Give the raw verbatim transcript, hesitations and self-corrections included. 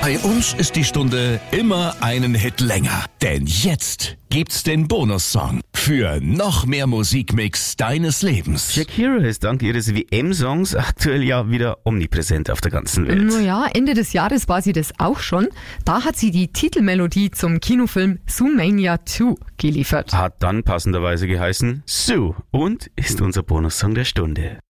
Bei uns ist die Stunde immer einen Hit länger. Denn jetzt gibt's den Bonussong für noch mehr Musikmix deines Lebens. Shakira ist dank ihres W M-Songs aktuell ja wieder omnipräsent auf der ganzen Welt. Naja, Ende des Jahres war sie das auch schon. Da hat sie die Titelmelodie zum Kinofilm Zoomania zwei geliefert. Hat dann passenderweise geheißen Sue und ist unser Bonussong der Stunde.